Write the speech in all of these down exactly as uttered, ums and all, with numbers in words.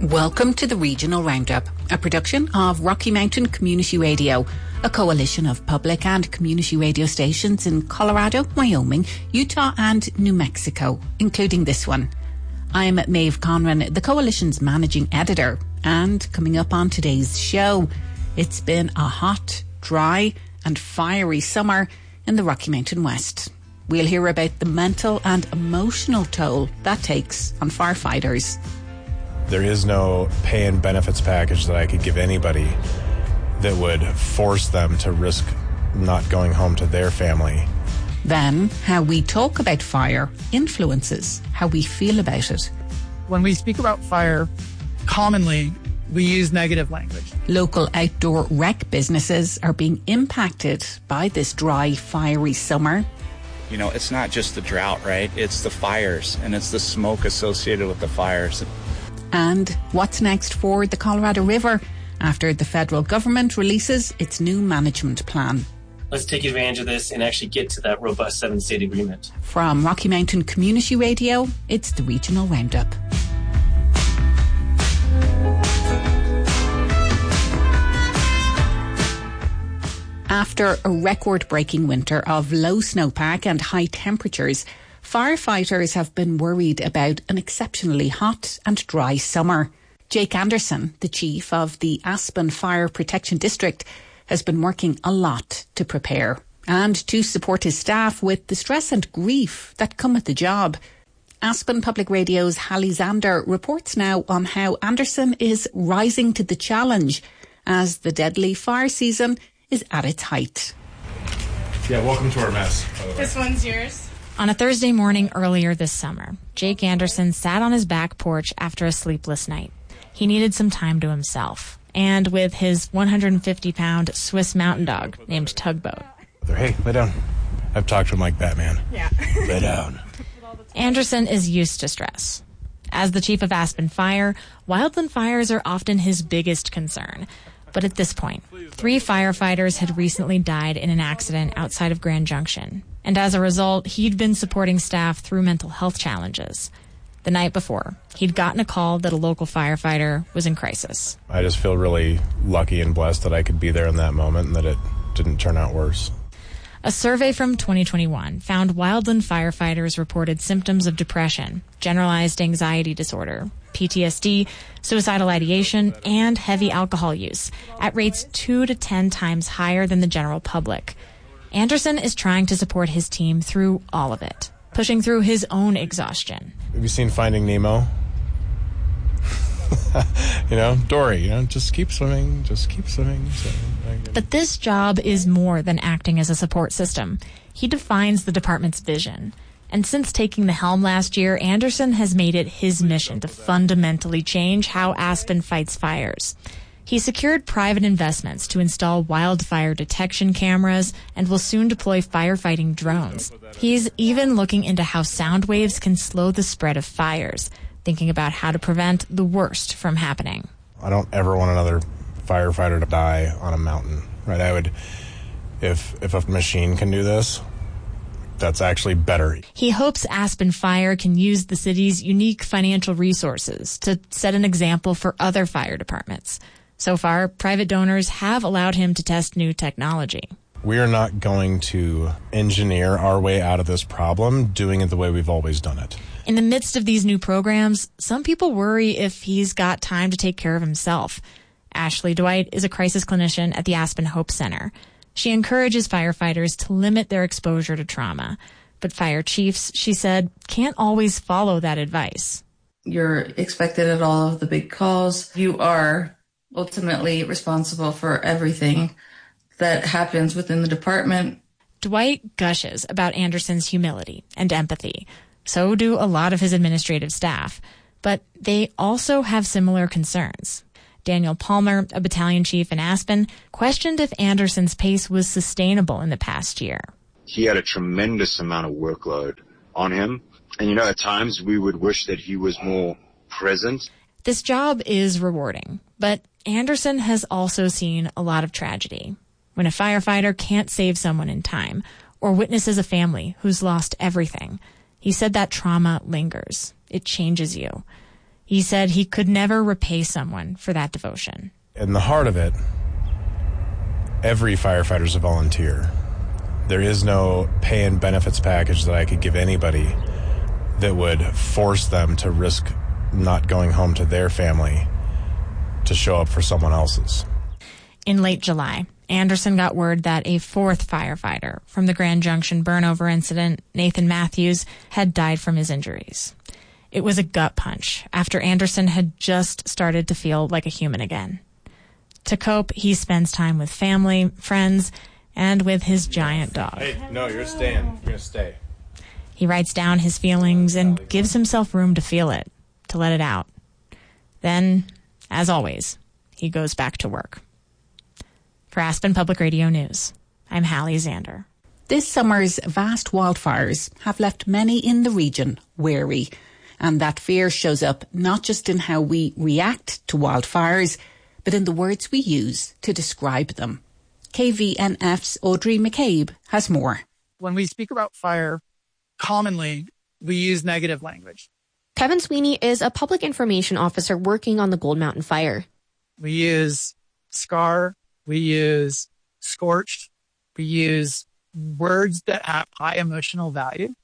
Welcome to the Regional Roundup, a production of Rocky Mountain Community Radio, a coalition of public and community radio stations in Colorado, Wyoming, Utah and New Mexico, including this one. I'm Maeve Conran, the coalition's managing editor, and coming up on today's show, it's been a hot, dry and fiery summer in the Rocky Mountain West. We'll hear about the mental and emotional toll that takes on firefighters. There is no pay and benefits package that I could give anybody that would force them to risk not going home to their family. Then, how we talk about fire influences how we feel about it. When we speak about fire, commonly we use negative language. Local outdoor rec businesses are being impacted by this dry, fiery summer. You know, it's not just the drought, right? It's the fires, and it's the smoke associated with the fires. And what's next for the Colorado River after the federal government releases its new management plan? Let's take advantage of this and actually get to that robust seven-state agreement. From Rocky Mountain Community Radio, it's the Regional Roundup. After a record-breaking winter of low snowpack and high temperatures, firefighters have been worried about an exceptionally hot and dry summer. Jake Anderson, the chief of the Aspen Fire Protection District, has been working a lot to prepare and to support his staff with the stress and grief that come with the job. Aspen Public Radio's Hallie Zander reports now on how Anderson is rising to the challenge as the deadly fire season is at its height. Yeah, welcome to our mess. This one's yours. On a Thursday morning earlier this summer, Jake Anderson sat on his back porch after a sleepless night. He needed some time to himself, and with his one hundred fifty pound Swiss mountain dog named Tugboat. Hey, lay down. I've talked to him like Batman. Yeah. Lay down. Anderson is used to stress. As the chief of Aspen Fire, wildland fires are often his biggest concern. But at this point, three firefighters had recently died in an accident outside of Grand Junction. And as a result, he'd been supporting staff through mental health challenges. The night before, he'd gotten a call that a local firefighter was in crisis. I just feel really lucky and blessed that I could be there in that moment and that it didn't turn out worse. A survey from twenty twenty-one found wildland firefighters reported symptoms of depression, generalized anxiety disorder, P T S D, suicidal ideation, and heavy alcohol use at rates two to ten times higher than the general public. Anderson is trying to support his team through all of it, pushing through his own exhaustion. Have you seen Finding Nemo? You know, Dory, you know, just keep swimming, just keep swimming. swimming. But this job is more than acting as a support system. He defines the department's vision. And since taking the helm last year, Anderson has made it his mission to fundamentally change how Aspen fights fires. He secured private investments to install wildfire detection cameras and will soon deploy firefighting drones. He's even looking into how sound waves can slow the spread of fires, thinking about how to prevent the worst from happening. I don't ever want another firefighter to die on a mountain, right? I would, if if a machine can do this, that's actually better. He hopes Aspen Fire can use the city's unique financial resources to set an example for other fire departments. So far, private donors have allowed him to test new technology. We are not going to engineer our way out of this problem doing it the way we've always done it. In the midst of these new programs, some people worry if he's got time to take care of himself. Ashley Dwight is a crisis clinician at the Aspen Hope Center. She encourages firefighters to limit their exposure to trauma. But fire chiefs, she said, can't always follow that advice. You're expected at all of the big calls. You are ultimately responsible for everything that happens within the department. Dwight gushes about Anderson's humility and empathy. So do a lot of his administrative staff. But they also have similar concerns. Daniel Palmer, a battalion chief in Aspen, questioned if Anderson's pace was sustainable in the past year. He had a tremendous amount of workload on him. And, you know, at times we would wish that he was more present. This job is rewarding, but Anderson has also seen a lot of tragedy. When a firefighter can't save someone in time or witnesses a family who's lost everything, he said that trauma lingers. It changes you. He said he could never repay someone for that devotion. In the heart of it, every firefighter is a volunteer. There is no pay and benefits package that I could give anybody that would force them to risk not going home to their family to show up for someone else's. In late July, Anderson got word that a fourth firefighter from the Grand Junction burnover incident, Nathan Matthews, had died from his injuries. It was a gut punch after Anderson had just started to feel like a human again. To cope, he spends time with family, friends, and with his giant dog. Hey, no, you're staying. You're going to stay. He writes down his feelings and gives himself room to feel it, to let it out. Then, as always, he goes back to work. For Aspen Public Radio News, I'm Hallie Zander. This summer's vast wildfires have left many in the region wary, and that fear shows up not just in how we react to wildfires, but in the words we use to describe them. K V N F's Audrey McCabe has more. When we speak about fire, commonly we use negative language. Kevin Sweeney is a public information officer working on the Gold Mountain fire. We use scar, we use scorched, we use words that have high emotional value.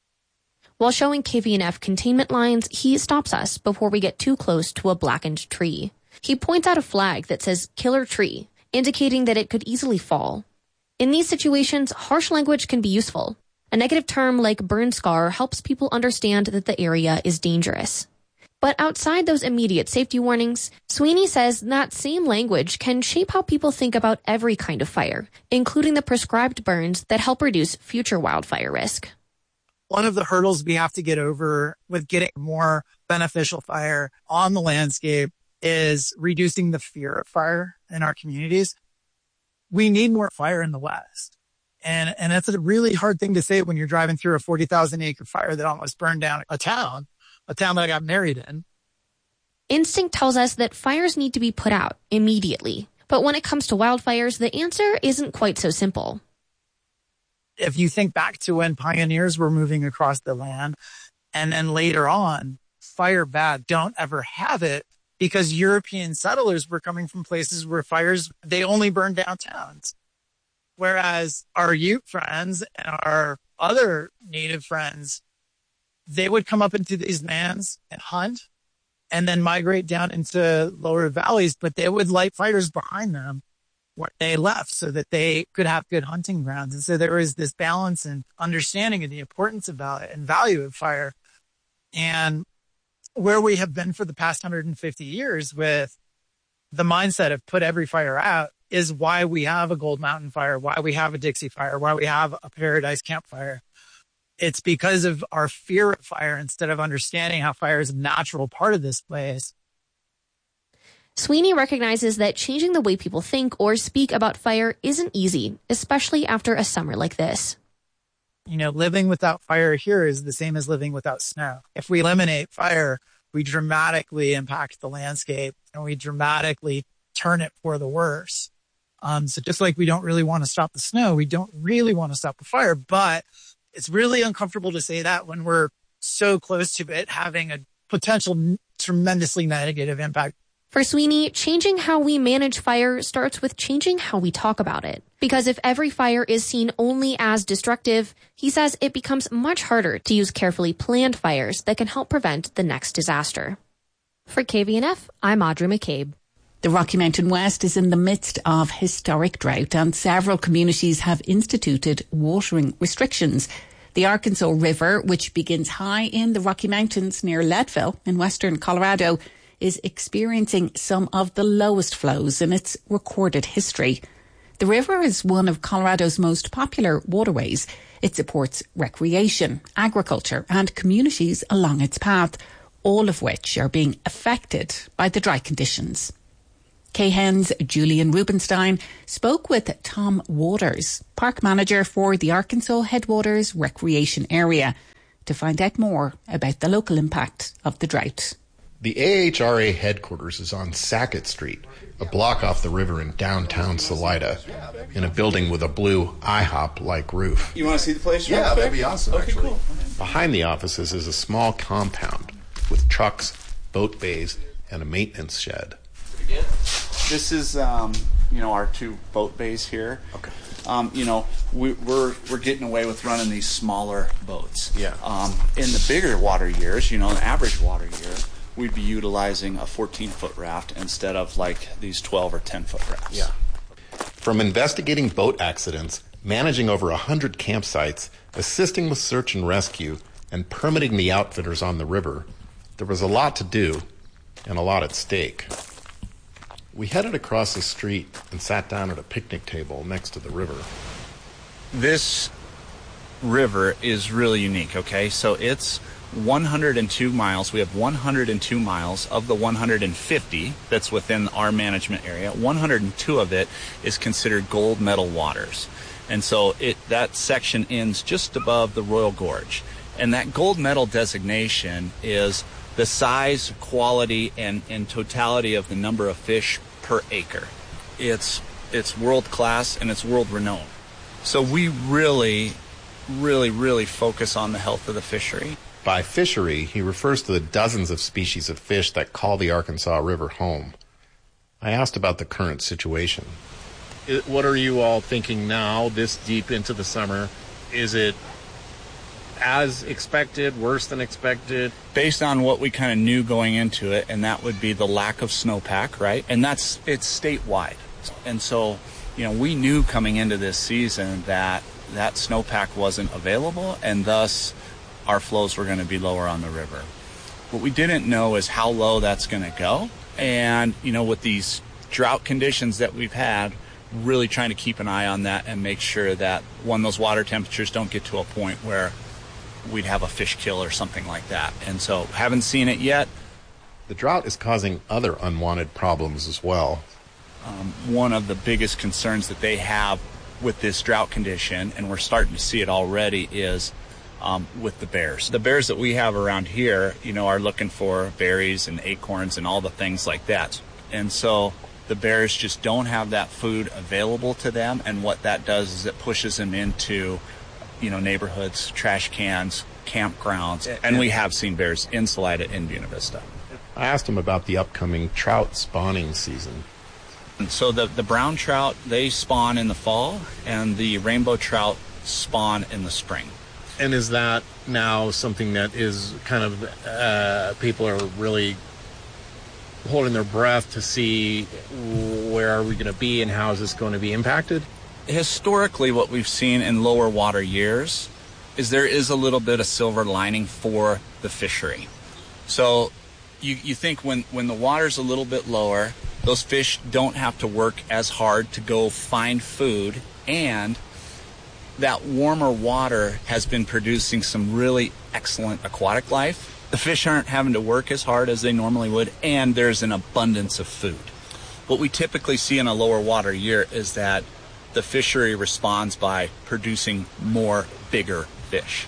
While showing K V N F containment lines, he stops us before we get too close to a blackened tree. He points out a flag that says killer tree, indicating that it could easily fall. In these situations, harsh language can be useful. A negative term like burn scar helps people understand that the area is dangerous. But outside those immediate safety warnings, Sweeney says that same language can shape how people think about every kind of fire, including the prescribed burns that help reduce future wildfire risk. One of the hurdles we have to get over with getting more beneficial fire on the landscape is reducing the fear of fire in our communities. We need more fire in the West. And, and that's a really hard thing to say when you're driving through a forty thousand acre fire that almost burned down a town, a town that I got married in. Instinct tells us that fires need to be put out immediately. But when it comes to wildfires, the answer isn't quite so simple. If you think back to when pioneers were moving across the land and then later on, fire bad, don't ever have it because European settlers were coming from places where fires, they only burned down towns. Whereas our Ute friends and our other native friends, they would come up into these lands and hunt and then migrate down into lower valleys, but they would light fires behind them where they left so that they could have good hunting grounds. And so there was this balance and understanding of the importance about it and value of fire. And where we have been for the past one hundred fifty years with the mindset of put every fire out is why we have a Gold Mountain fire, why we have a Dixie fire, why we have a Paradise campfire. It's because of our fear of fire instead of understanding how fire is a natural part of this place. Sweeney recognizes that changing the way people think or speak about fire isn't easy, especially after a summer like this. You know, living without fire here is the same as living without snow. If we eliminate fire, we dramatically impact the landscape and we dramatically turn it for the worse. Um, so just like we don't really want to stop the snow, we don't really want to stop the fire, but it's really uncomfortable to say that when we're so close to it having a potential tremendously negative impact. For Sweeney, changing how we manage fire starts with changing how we talk about it. Because if every fire is seen only as destructive, he says it becomes much harder to use carefully planned fires that can help prevent the next disaster. For K V N F, I'm Audrey McCabe. The Rocky Mountain West is in the midst of historic drought and several communities have instituted watering restrictions. The Arkansas River, which begins high in the Rocky Mountains near Leadville in western Colorado, is experiencing some of the lowest flows in its recorded history. The river is one of Colorado's most popular waterways. It supports recreation, agriculture and communities along its path, all of which are being affected by the dry conditions. K H E N's Julian Rubenstein spoke with Tom Waters, park manager for the Arkansas Headwaters Recreation Area, to find out more about the local impact of the drought. The A H R A headquarters is on Sackett Street, a block off the river in downtown Salida, in a building with a blue I hop-like roof. You want to see the place? Yeah, that'd be awesome, okay, actually. Cool. Behind the offices is a small compound with trucks, boat bays, and a maintenance shed. This is, um, you know, our two boat bays here. Okay. Um, you know, we, we're we're getting away with running these smaller boats. Yeah. Um, in the bigger water years, you know, an average water year, we'd be utilizing a fourteen-foot raft instead of like these twelve or ten-foot rafts. Yeah. From investigating boat accidents, managing over one hundred campsites, assisting with search and rescue, and permitting the outfitters on the river, there was a lot to do and a lot at stake. We headed across the street and sat down at a picnic table next to the river. This river is really unique, okay? So it's one hundred two miles. We have one hundred two miles of the one hundred fifty that's within our management area. one hundred two of it is considered gold medal waters. And so it that section ends just above the Royal Gorge. And that gold medal designation is the size, quality, and, and totality of the number of fish per acre. It's it's world class and it's world renowned. So we really, really, really focus on the health of the fishery. By fishery, he refers to the dozens of species of fish that call the Arkansas River home. I asked about the current situation. What are you all thinking now, this deep into the summer? Is it as expected, worse than expected? Based on what we kind of knew going into it, and that would be the lack of snowpack, right? And that's, it's statewide. And so, you know, we knew coming into this season that that snowpack wasn't available, and thus our flows were going to be lower on the river. What we didn't know is how low that's going to go. And, you know, with these drought conditions that we've had, really trying to keep an eye on that and make sure that, one, those water temperatures don't get to a point where we'd have a fish kill or something like that. And so haven't seen it yet. The drought is causing other unwanted problems as well. Um, one of the biggest concerns that they have with this drought condition, and we're starting to see it already, is um, with the bears. The bears that we have around here, you know, are looking for berries and acorns and all the things like that. And so the bears just don't have that food available to them, and what that does is it pushes them into, you know, neighborhoods, trash cans, campgrounds, and we have seen bears in Salida in Buena Vista. I asked him about the upcoming trout spawning season. And so the, the brown trout, they spawn in the fall, and the rainbow trout spawn in the spring. And is that now something that is kind of, uh, people are really holding their breath to see where are we going to be and how is this going to be impacted? Historically, what we've seen in lower water years is there is a little bit of silver lining for the fishery. So you, you think when, when the water's a little bit lower, those fish don't have to work as hard to go find food, and that warmer water has been producing some really excellent aquatic life. The fish aren't having to work as hard as they normally would, and there's an abundance of food. What we typically see in a lower water year is that the fishery responds by producing more bigger fish.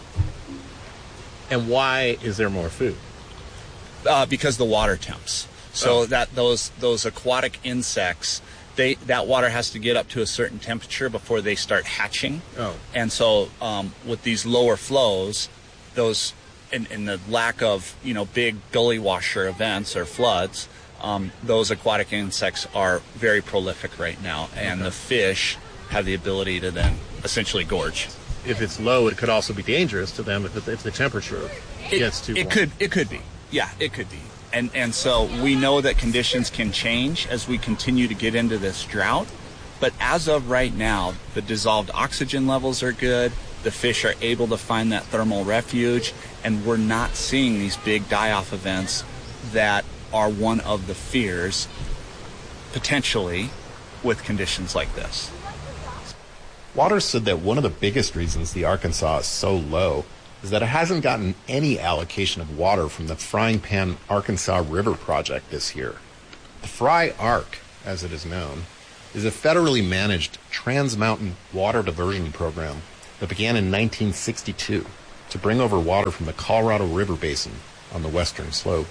And why is there more food? Uh, because the water temps. So oh. that those those aquatic insects, they that water has to get up to a certain temperature before they start hatching. Oh. And so um, with these lower flows, those in, in the lack of, you know, big gully washer events or floods, um, those aquatic insects are very prolific right now, and okay. the fish have the ability to then essentially gorge. If it's low, it could also be dangerous to them if, if the temperature it, gets too it warm. could it could be. Yeah, it could be. And and so we know that conditions can change as we continue to get into this drought. But as of right now, the dissolved oxygen levels are good. The fish are able to find that thermal refuge, and we're not seeing these big die-off events that are one of the fears potentially with conditions like this. Waters said that one of the biggest reasons the Arkansas is so low is that it hasn't gotten any allocation of water from the Frying Pan Arkansas River project this year. The Fry Arc, as it is known, is a federally managed trans-mountain water diversion program that began in nineteen sixty-two to bring over water from the Colorado River Basin on the western slope.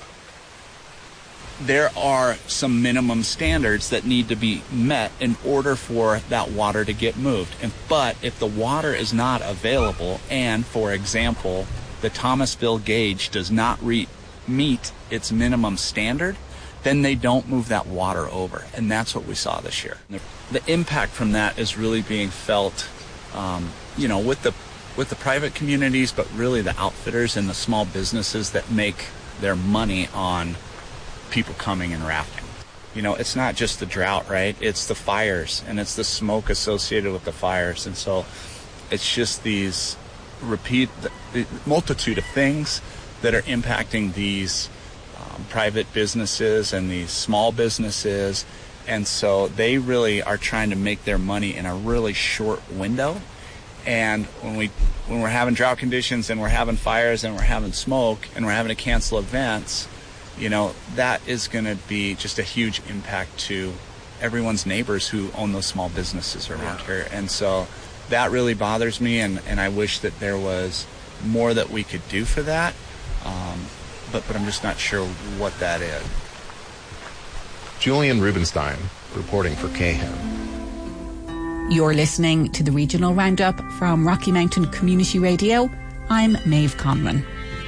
There are some minimum standards that need to be met in order for that water to get moved. And, but if the water is not available, and, for example, the Thomasville gauge does not re- meet its minimum standard, then they don't move that water over. And that's what we saw this year. The impact from that is really being felt, um, you know, with the with the private communities, but really the outfitters and the small businesses that make their money on people coming and rafting. You know, it's not just the drought, right? It's the fires, and it's the smoke associated with the fires. And so it's just these repeat, the multitude of things that are impacting these um, private businesses and these small businesses. And so they really are trying to make their money in a really short window. And when we when we're having drought conditions and we're having fires and we're having smoke and we're having to cancel events, you know, that is going to be just a huge impact to everyone's neighbors who own those small businesses around here. And so that really bothers me, and, and I wish that there was more that we could do for that, um, but, but I'm just not sure what that is. Julian Rubenstein, reporting for K H A M. You're listening to the Regional Roundup from Rocky Mountain Community Radio. I'm Maeve Conlon.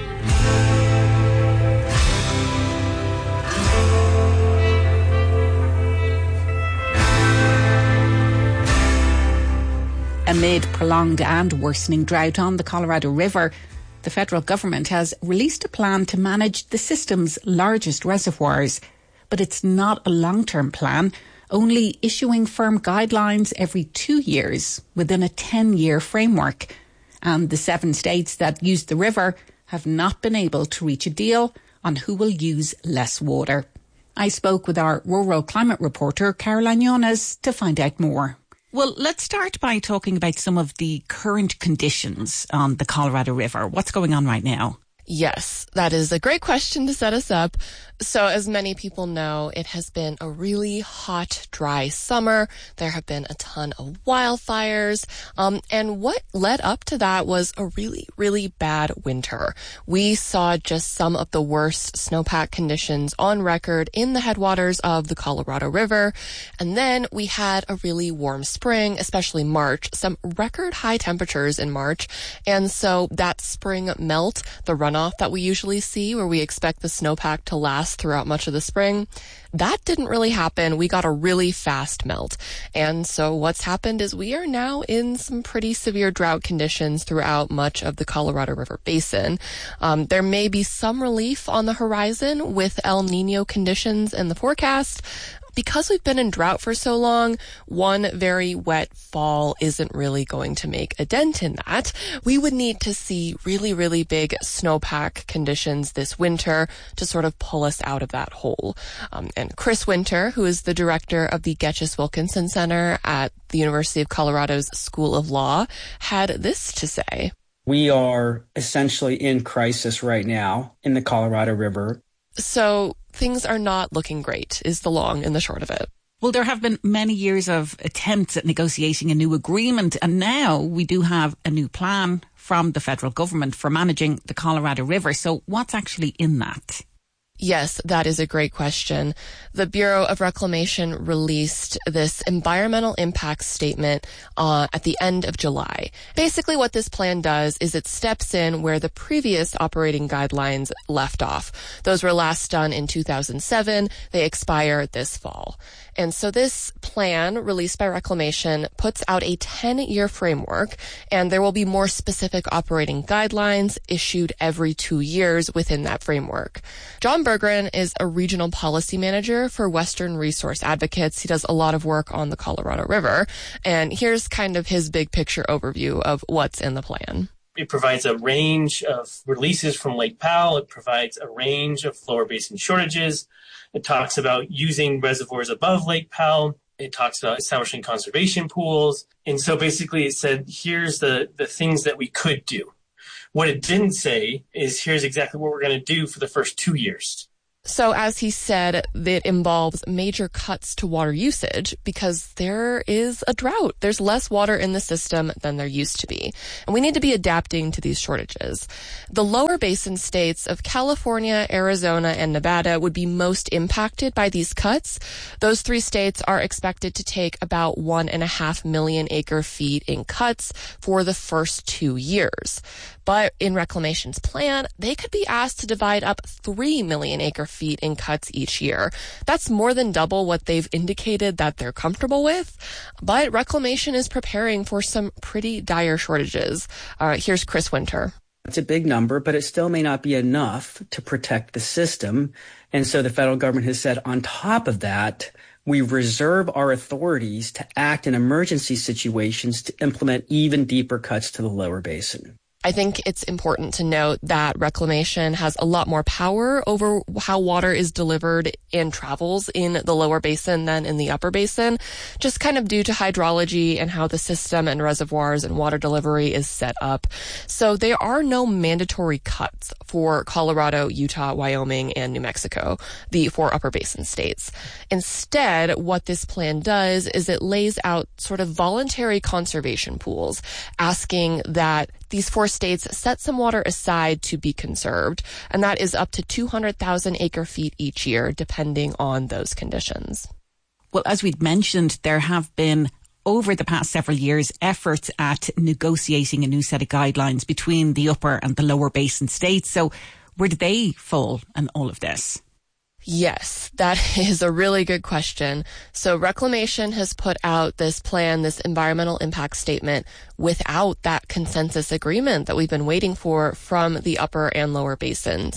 Amid prolonged and worsening drought on the Colorado River, the federal government has released a plan to manage the system's largest reservoirs. But it's not a long-term plan, only issuing firm guidelines every two years within a ten-year framework. And the seven states that use the river have not been able to reach a deal on who will use less water. I spoke with our rural climate reporter, Caroline Yones, to find out more. Well, let's start by talking about some of the current conditions on the Colorado River. What's going on right now? Yes, that is a great question to set us up. So as many people know, it has been a really hot, dry summer. There have been a ton of wildfires. Um, and what led up to that was a really, really bad winter. We saw just some of the worst snowpack conditions on record in the headwaters of the Colorado River. And then we had a really warm spring, especially March, some record high temperatures in March. And so that spring melt, the runoff that we usually see where we expect the snowpack to last throughout much of the spring, that didn't really happen. We got a really fast melt. And so what's happened is we are now in some pretty severe drought conditions throughout much of the Colorado River Basin. Um, there may be some relief on the horizon with El Nino conditions in the forecast. Because we've been in drought for so long, one very wet fall isn't really going to make a dent in that. We would need to see really, really big snowpack conditions this winter to sort of pull us out of that hole. Um, and Chris Winter, who is the director of the Getchis Wilkinson Center at the University of Colorado's School of Law, had this to say. We are essentially in crisis right now in the Colorado River. So things are not looking great, is the long and the short of it. Well, there have been many years of attempts at negotiating a new agreement, and now we do have a new plan from the federal government for managing the Colorado River. So what's actually in that? Yes, that is a great question. The Bureau of Reclamation released this environmental impact statement uh, at the end of July. Basically, what this plan does is it steps in where the previous operating guidelines left off. Those were last done in two thousand seven. They expire this fall. And so this plan, released by Reclamation, puts out a ten-year framework, and there will be more specific operating guidelines issued every two years within that framework. John Berggren is a regional policy manager for Western Resource Advocates. He does a lot of work on the Colorado River, and here's kind of his big picture overview of what's in the plan. It provides a range of releases from Lake Powell. It provides a range of lower basin shortages. It talks about using reservoirs above Lake Powell. It talks about establishing conservation pools. And so basically it said, here's the, the things that we could do. What it didn't say is here's exactly what we're going to do for the first two years. So as he said, it involves major cuts to water usage because there is a drought. There's less water in the system than there used to be. And we need to be adapting to these shortages. The lower basin states of California, Arizona, and Nevada would be most impacted by these cuts. Those three states are expected to take about one and a half million acre feet in cuts for the first two years. But in Reclamation's plan, they could be asked to divide up three million acre feet in cuts each year. That's more than double what they've indicated that they're comfortable with. But Reclamation is preparing for some pretty dire shortages. Uh, here's Chris Winter. It's a big number, but it still may not be enough to protect the system. And so the federal government has said on top of that, we reserve our authorities to act in emergency situations to implement even deeper cuts to the lower basin. I think it's important to note that Reclamation has a lot more power over how water is delivered and travels in the lower basin than in the upper basin, just kind of due to hydrology and how the system and reservoirs and water delivery is set up. So there are no mandatory cuts for Colorado, Utah, Wyoming, and New Mexico, the four upper basin states. Instead, what this plan does is it lays out sort of voluntary conservation pools, asking that these four states set some water aside to be conserved, and that is up to two hundred thousand acre feet each year, depending on those conditions. Well, as we'd mentioned, there have been, over the past several years, efforts at negotiating a new set of guidelines between the upper and the lower basin states. So where do they fall in all of this? Yes, that is a really good question. So Reclamation has put out this plan, this environmental impact statement, without that consensus agreement that we've been waiting for from the upper and lower basins.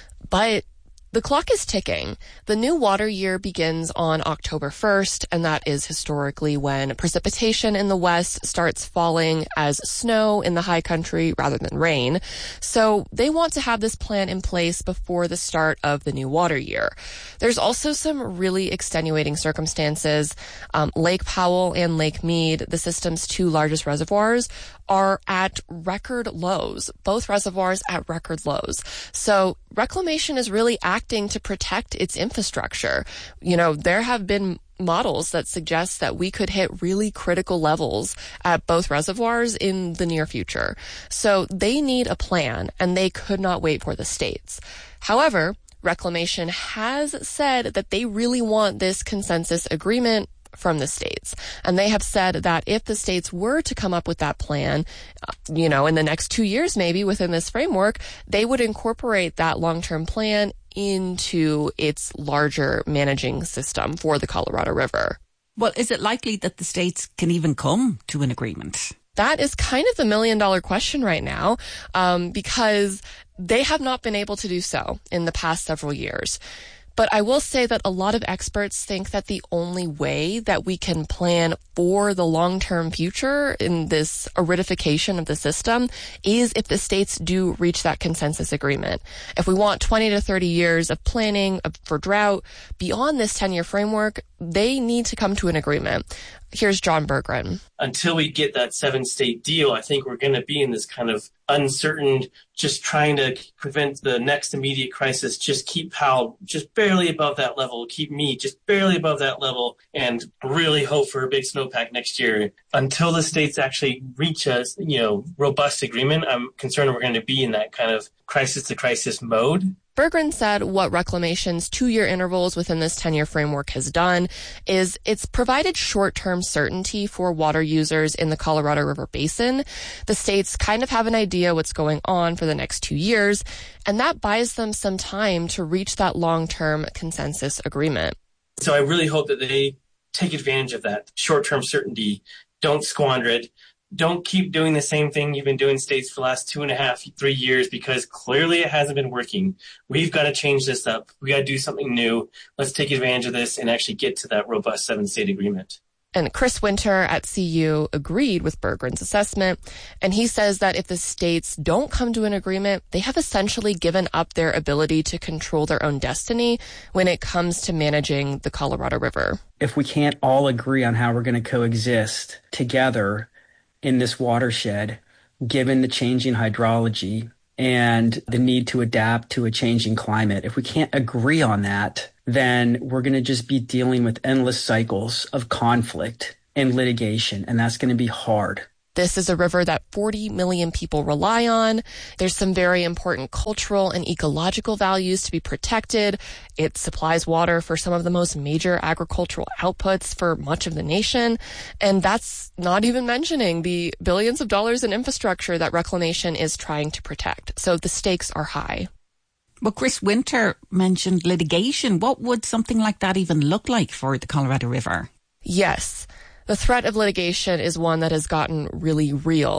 But the clock is ticking. The new water year begins on October first, and that is historically when precipitation in the west starts falling as snow in the high country rather than rain. So they want to have this plan in place before the start of the new water year. There's also some really extenuating circumstances. Um, Lake Powell and Lake Mead, the system's two largest reservoirs, are at record lows, both reservoirs at record lows. So Reclamation is really acting to protect its infrastructure. You know, there have been models that suggest that we could hit really critical levels at both reservoirs in the near future. So they need a plan, and they could not wait for the states. However, Reclamation has said that they really want this consensus agreement from the states. And they have said that if the states were to come up with that plan, you know, in the next two years, maybe within this framework, they would incorporate that long-term plan into its larger managing system for the Colorado River. Well, is it likely that the states can even come to an agreement? That is kind of the million dollar question right now, um, because they have not been able to do so in the past several years. But I will say that a lot of experts think that the only way that we can plan for the long-term future in this aridification of the system is if the states do reach that consensus agreement. If we want twenty to thirty years of planning for drought beyond this ten-year framework, they need to come to an agreement. Here's John Berggren. Until we get that seven-state deal, I think we're going to be in this kind of uncertain, just trying to prevent the next immediate crisis, just keep Powell just barely above that level, keep me just barely above that level, and really hope for a big snowpack next year. Until the states actually reach a, you know, robust agreement, I'm concerned we're going to be in that kind of crisis-to-crisis mode. Berggren said what Reclamation's two-year intervals within this ten-year framework has done is it's provided short-term certainty for water users in the Colorado River Basin. The states kind of have an idea what's going on for the next two years, and that buys them some time to reach that long-term consensus agreement. So I really hope that they take advantage of that short-term certainty, don't squander it. Don't keep doing the same thing you've been doing states for the last two and a half, three years, because clearly it hasn't been working. We've got to change this up. We got to do something new. Let's take advantage of this and actually get to that robust seven-state agreement. And Chris Winter at C U agreed with Berggren's assessment. And he says that if the states don't come to an agreement, they have essentially given up their ability to control their own destiny when it comes to managing the Colorado River. If we can't all agree on how we're going to coexist together in this watershed, given the changing hydrology and the need to adapt to a changing climate, if we can't agree on that, then we're going to just be dealing with endless cycles of conflict and litigation, and that's going to be hard. This is a river that forty million people rely on. There's some very important cultural and ecological values to be protected. It supplies water for some of the most major agricultural outputs for much of the nation. And that's not even mentioning the billions of dollars in infrastructure that reclamation is trying to protect. So the stakes are high. Well, Chris Winter mentioned litigation. What would something like that even look like for the Colorado River? Yes. The threat of litigation is one that has gotten really real.